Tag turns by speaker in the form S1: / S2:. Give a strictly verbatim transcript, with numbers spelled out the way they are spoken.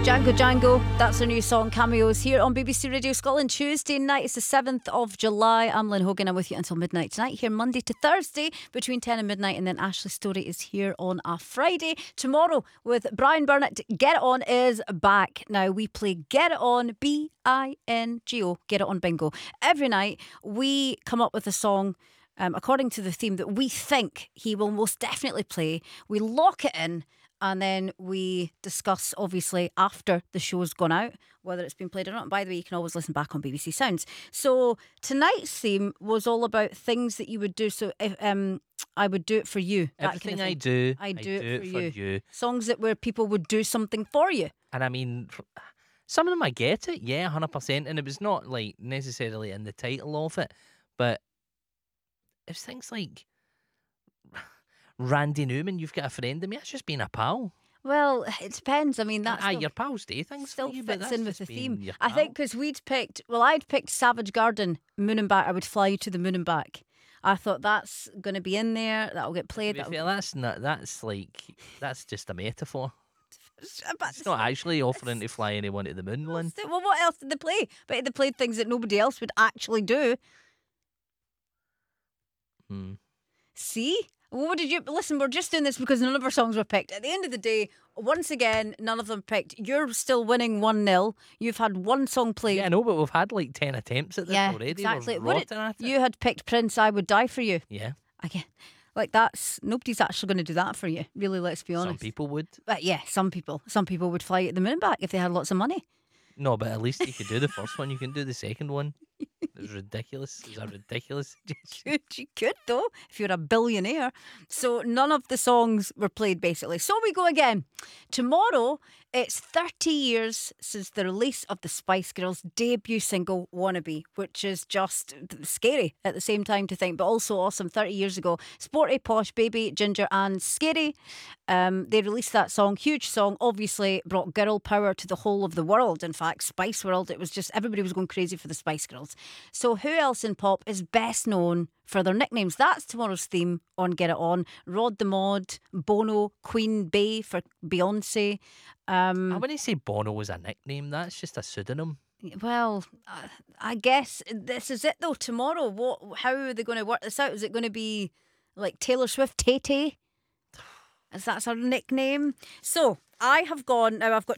S1: Django Django, that's a new song, Cameos, here on B B C Radio Scotland. Tuesday night, it's the seventh of July. I'm Lynn Hogan, I'm with you until midnight tonight, here Monday to Thursday between ten and midnight, and then Ashley Story is here on a Friday. Tomorrow with Brian Burnett, Get It On is back. Now we play Get It On, B I N G O, Get It On Bingo. Every night we come up with a song um, according to the theme that we think he will most definitely play. We lock it in, and then we discuss, obviously, after the show's gone out, whether it's been played or not. And by the way, you can always listen back on B B C Sounds. So tonight's theme was all about things that you would do. So if um, I would do it for you.
S2: Everything
S1: kind of
S2: I do,
S1: I do,
S2: I
S1: it,
S2: do
S1: for,
S2: it
S1: you.
S2: for you.
S1: Songs that where people would do something for you.
S2: And I mean, some of them I get it, yeah, one hundred percent. And it was not like necessarily in the title of it, but it's things like Randy Newman, you've got a friend of me. That's just being a pal.
S1: Well, it depends. I mean, that's
S2: Aye, your pals do things
S1: still
S2: for you, but
S1: fits
S2: that's
S1: in with
S2: just
S1: the
S2: being
S1: theme.
S2: your
S1: I think
S2: pal.
S1: because we'd picked, well, I'd picked Savage Garden, Moon and Back. I would fly you to the moon and back. I thought that's going to be in there. That'll get
S2: To
S1: played.
S2: be
S1: that'll-
S2: fair, that's not. That's like that's just a metaphor.
S1: But
S2: It's not actually offering to fly anyone to the moon, Lynn.
S1: Well, what else did they play? But they played things that nobody else would actually do.
S2: Hmm.
S1: See? What did you listen? We're just doing this because none of our songs were picked. At the end of the day, once again, none of them picked. You're still winning one nil. You've had one song played.
S2: Yeah, I know, but we've had like ten attempts at this
S1: Yeah,
S2: already.
S1: exactly.
S2: We're
S1: What
S2: rotting
S1: did-
S2: at it.
S1: you had picked Prince, I Would Die For You.
S2: Yeah,
S1: Again, like that's nobody's actually going to do that for you. Really, let's be honest.
S2: some people would.
S1: But yeah, some people. Some people would fly you to the moon and back if they had lots of money.
S2: No, but at least you could do the first one. You can do the second one. It's ridiculous. It's a ridiculous.
S1: Could you could though if you're a billionaire. So none of the songs were played basically. So we go again. Tomorrow it's thirty years since the release of the Spice Girls' debut single Wannabe, which is just scary at the same time to think, but also awesome. thirty years ago, Sporty, Posh, Baby, Ginger and Scary, um, they released that song. Huge song, obviously brought girl power to the whole of the world. In fact, Spice World, it was just everybody was going crazy for the Spice Girls. So who else in pop is best known for their nicknames? That's tomorrow's theme on Get It On. Rod the Mod, Bono, Queen Bey for Beyonce. Um,
S2: I wouldn't say Bono was a nickname. That's just a pseudonym.
S1: well, uh, I guess this is it though. Tomorrow, what? How are they going to work this out? Is it going to be like Taylor Swift, Tay Tay? Is that her nickname? So I have gone now. I've got